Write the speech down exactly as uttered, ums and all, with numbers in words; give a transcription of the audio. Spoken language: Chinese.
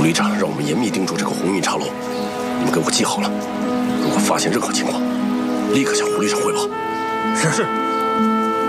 旅长让我们严密盯住这个鸿运茶楼，你们给我记好了。如果发现任何情况，立刻向胡旅长汇报。 是是。